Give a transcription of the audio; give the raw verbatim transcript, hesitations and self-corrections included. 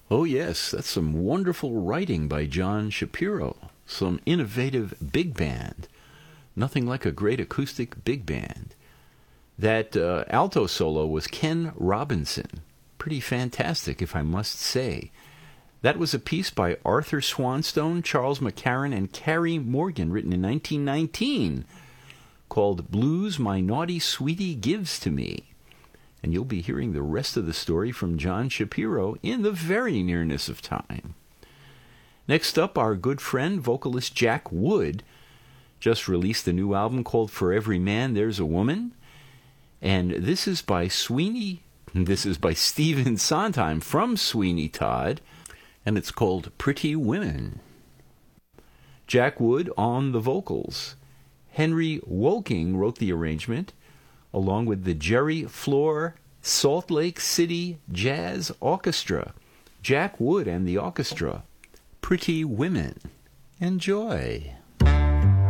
Oh yes, that's some wonderful writing by John Shapiro. Some innovative big band. Nothing like a great acoustic big band. That uh, alto solo was Ken Robinson. Pretty fantastic, if I must say. That was a piece by Arthur Swanstone, Charles McCarran, and Carrie Morgan, written in nineteen nineteen, called Blues My Naughty Sweetie Gives to Me. And you'll be hearing the rest of the story from John Shapiro in the very nearness of time. Next up, our good friend, vocalist Jack Wood, just released a new album called For Every Man There's a Woman. And this is by Sweeney, this is by Stephen Sondheim from Sweeney Todd, and it's called Pretty Women. Jack Wood on the vocals. Henry Woking wrote the arrangement, along with the Jerry Floor Salt Lake City Jazz Orchestra. Jack Wood and the orchestra. Pretty Women. Enjoy.